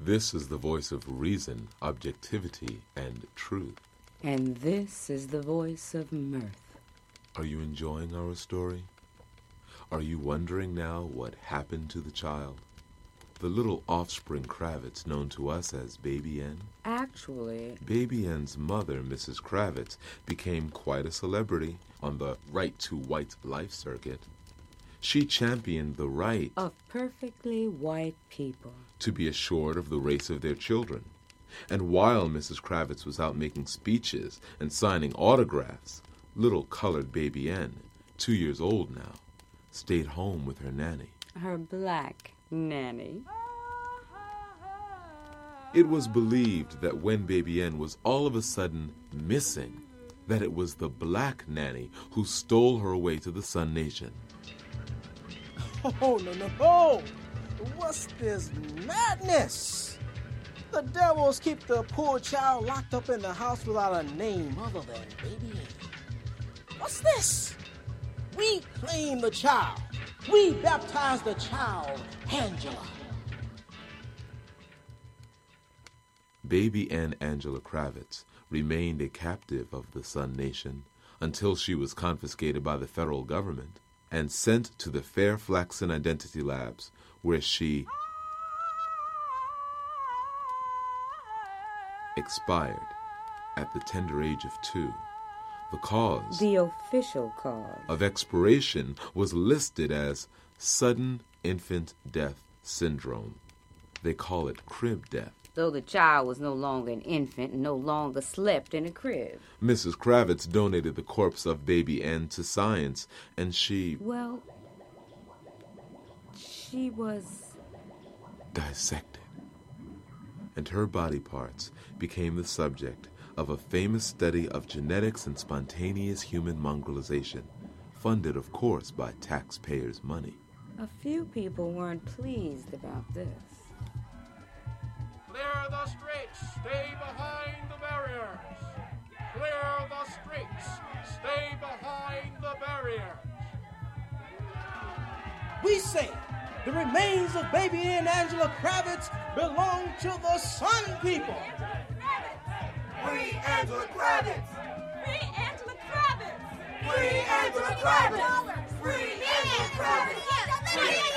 This is the voice of reason, objectivity, and truth. And this is the voice of mirth. Are you enjoying our story? Are you wondering now what happened to the child? The little offspring Kravitz known to us as Baby N? Actually, Baby N's mother, Mrs. Kravitz, became quite a celebrity on the Right to White life circuit. She championed the right of perfectly white people to be assured of the race of their children. And while Mrs. Kravitz was out making speeches and signing autographs, little colored Baby N, 2 years old now, stayed home with her nanny. Her black nanny. It was believed that when Baby N was all of a sudden missing, that it was the black nanny who stole her away to the Sun Nation. Oh, no. What's this madness? The devils keep the poor child locked up in the house without a name other than Baby N. What's this? We claim the child. We baptize the child, Angela. Baby N. Angela Kravitz remained a captive of the Sun Nation until she was confiscated by the federal government and sent to the Fairflaxen Identity Labs, where she expired at the tender age of 2. The cause, the official cause, of expiration was listed as sudden infant death syndrome. They call it crib death. So the child was no longer an infant and no longer slept in a crib. Mrs. Kravitz donated the corpse of Baby N to science, and she... Well, she was... dissected. And her body parts became the subject of a famous study of genetics and spontaneous human mongrelization, funded, of course, by taxpayers' money. A few people weren't pleased about this. Clear the streets, stay behind the barriers. Clear the streets, stay behind the barriers. We say the remains of Baby N. Angela Kravitz belong to the Sun people. Free Angela Kravitz! Free Angela Kravitz! Free Angela Kravitz! Free Angela Kravitz!